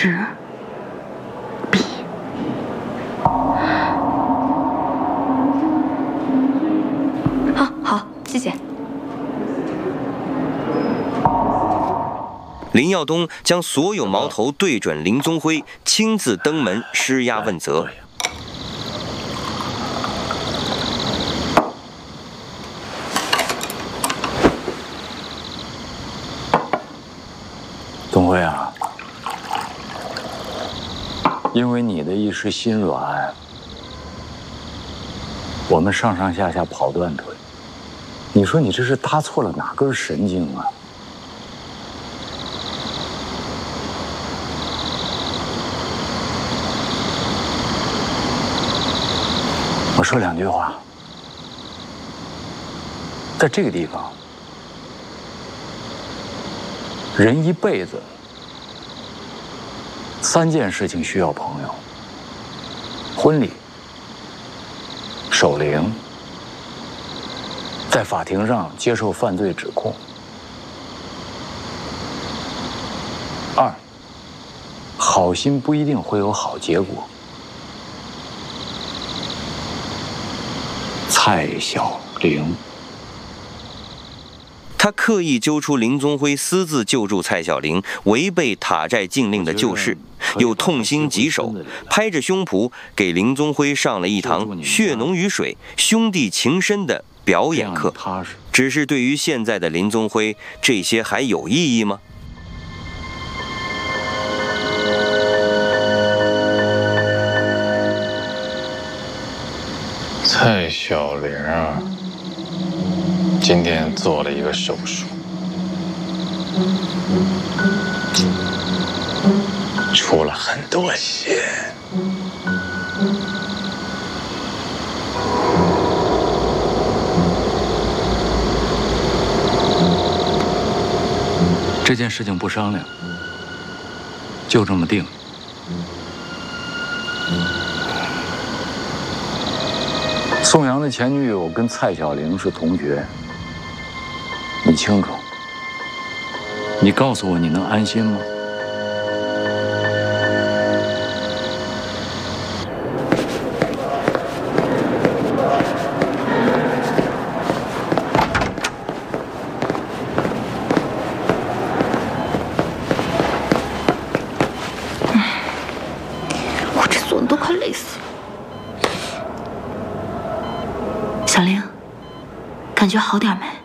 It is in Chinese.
是 B。好，谢谢。 林耀东将所有矛头对准林宗辉，亲自登门施压问责。 宗辉啊，因为你的一时心软，我们上上下下跑断腿。你说你这是搭错了哪根神经啊？我说两句话，在这个地方，人一辈子3件事情需要朋友：婚礼、守灵，在法庭上接受犯罪指控。2，好心不一定会有好结果。蔡小玲， 他刻意揪出林宗辉私自救助蔡小玲，违背塔寨禁令的旧事，又痛心疾首，拍着胸脯给林宗辉上了一堂血浓于水、兄弟情深的表演课。只是对于现在的林宗辉，这些还有意义吗？ 蔡小玲啊，今天做了一个手术，出了很多血。 这件事情不商量，就这么定。宋阳的前女友跟蔡小玲是同学，你清楚？你告诉我，你能安心吗？ 我这坐的都快累死了。小玲，感觉好点没？